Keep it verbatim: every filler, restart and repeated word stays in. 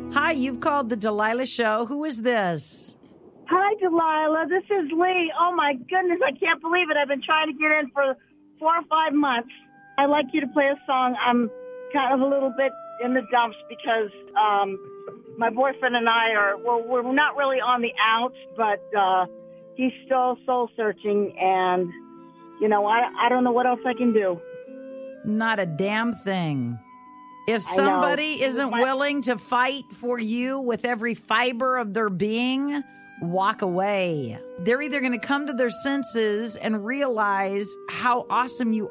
Hi, you've called the Delilah Show. Who is this? Hi, Delilah. This is Lee. Oh, my goodness. I can't believe it. I've been trying to get in for four or five months. I'd like you to play a song. I'm kind of a little bit in the dumps because um, my boyfriend and I are, well, we're not really on the outs, but uh, he's still soul searching. And, you know, I, I don't know what else I can do. Not a damn thing. If somebody isn't My- willing to fight for you with every fiber of their being, walk away. They're either going to come to their senses and realize how awesome you